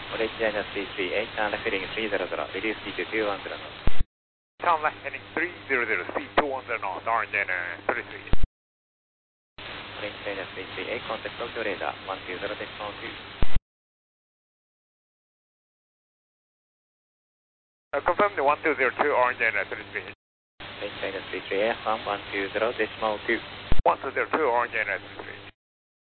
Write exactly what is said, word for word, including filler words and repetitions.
Orange China three three eight, turn left heading three zero zero, reduce speed to two one zero knots. Turn left heading three zero zero, speed two one zero knots, Orange China three three eight. Orange China three three eight, contact Tokyo radar one two zero decimal two. Uh, confirm the one two zero two, Orange China three three eight. Orange China three three eight, one one two zero decimal two. one two zero two, Orange China three three eight.